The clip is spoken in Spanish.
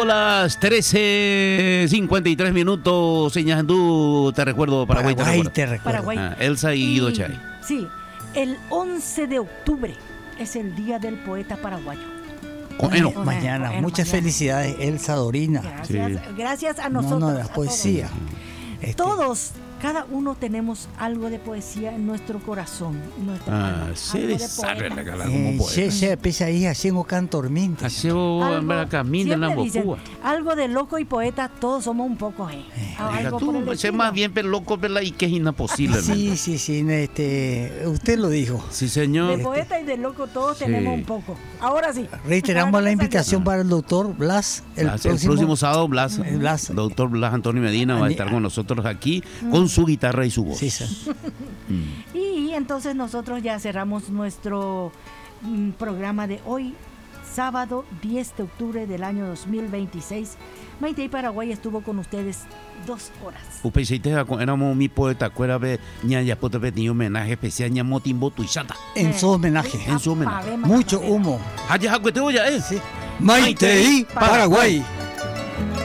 las 13:53 minutos. Señandú, te recuerdo, Paraguay te recuerdo. Paraguay. Elsa y Guido Chay. Sí, el 11 de octubre es el Día del Poeta Paraguayo. Bueno, mañana. Muchas felicidades, Elsa Dorina. Gracias a nosotros. La poesía. Todos, cada uno tenemos algo de poesía en nuestro corazón. Se desarre la gala como poeta. Se pesa ahí haciendo cantorminta. Algo de loco y poeta, todos somos un poco. Sé más bien loco, y que es imposible. Sí. Usted lo dijo. Sí, señor. De poeta y de loco todos tenemos un poco. Ahora sí. Reiteramos la invitación para el doctor Blas. El próximo sábado, Blas. Doctor Blas Antonio Medina va a estar con nosotros aquí con su guitarra y su voz. Sí, sí. Y entonces nosotros ya cerramos nuestro programa de hoy, sábado 10 de octubre del año 2026. Maite Paraguay estuvo con ustedes 2 horas. Éramos mi poeta, ñaya ni homenaje especial, ñamotimbo tuishata. En su homenaje. En su homenaje. Mucho humo. Sí. Maite Paraguay.